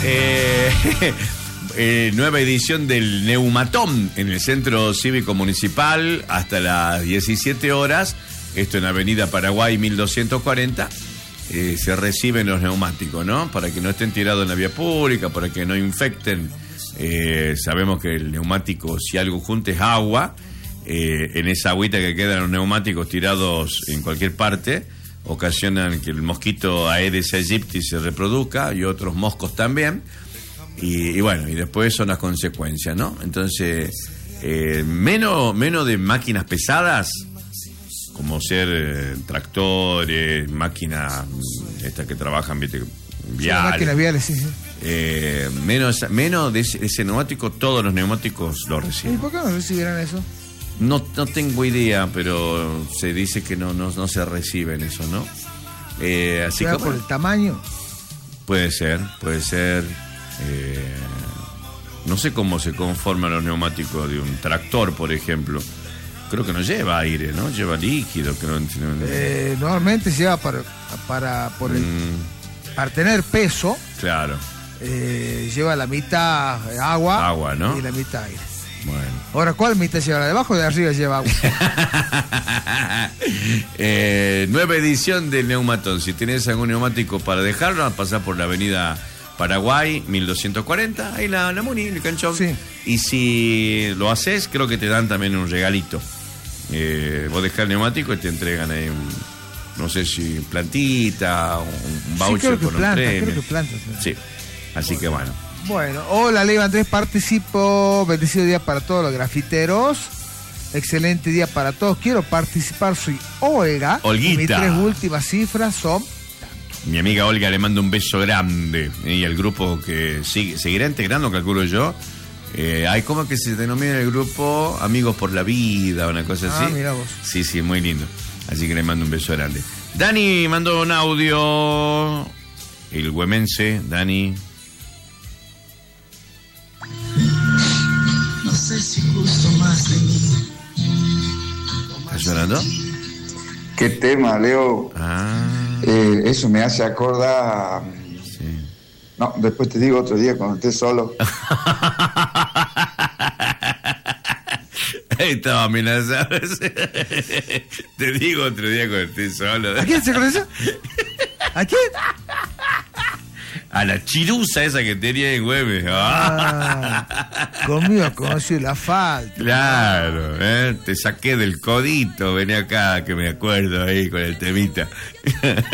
Nueva edición del Neumatón en el Centro Cívico Municipal hasta las 17 horas. Esto en Avenida Paraguay 1240. Se reciben los neumáticos, ¿no? Para que no estén tirados en la vía pública, para que no infecten. Sabemos que el neumático, si algo junta es agua, en esa agüita que quedan los neumáticos tirados en cualquier parte, ocasionan que el mosquito Aedes aegypti se reproduzca y otros moscos también. Y bueno, y después son las consecuencias, ¿no? Entonces, menos de máquinas pesadas, como ser tractores, máquinas estas que trabajan, ¿viste? Viales. Máquinas viales, sí. Menos de ese neumático, todos los neumáticos lo reciben. ¿Y por qué no recibieran eso? No tengo idea, pero se dice que no se reciben eso, ¿no? Así que, por el tamaño. Puede ser. No sé cómo se conforman los neumáticos de un tractor, por ejemplo. Creo que no lleva aire, ¿no? Lleva líquido. Normalmente lleva para tener peso. Claro. Lleva la mitad agua, ¿no? Y la mitad aire. Bueno. Ahora, ¿cuál mitad lleva? ¿La de abajo o de arriba lleva agua? Nueva edición del Neumatón. Si tenés algún neumático para dejarlo, pasar por la avenida Paraguay 1240, ahí la Muni, el canchón. Sí. Y si lo haces, creo que te dan también un regalito. Vos dejás el neumático y te entregan ahí no sé si plantita, un voucher con un premio. Creo que planta. Sí, así que bueno. Bueno, hola Leiva Andrés, participo. Bendecido día para todos los grafiteros. Excelente día para todos. Quiero participar, soy Olga. Olguita. Mis 3 últimas cifras son... Mi amiga Olga le mando un beso grande. Y el grupo que seguirá integrando, calculo yo. ¿Cómo que se denomina el grupo? Amigos por la Vida, una cosa así. Mira vos. Sí, muy lindo. Así que le mando un beso grande. Dani mandó un audio. El güemense, Dani. No sé si justo más de mí. ¿Estás llorando? ¿Qué tema, Leo? Eso me hace acordar. Sí. No, después te digo otro día cuando estés solo. Estaba amenazado. Te digo otro día cuando estés solo. ¿A quién se conoce? ¿A quién? A la chirusa esa que tenía en Güemes. Conmigo conocí la falta. Claro, te saqué del codito. Vení acá que me acuerdo ahí con el temita.